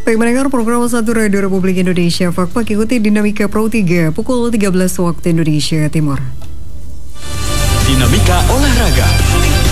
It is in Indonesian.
Baik, mendengar program 1 Radio Republik Indonesia, Fakta ikuti Dinamika Pro 3 pukul 13 waktu Indonesia Timur. Dinamika Olahraga.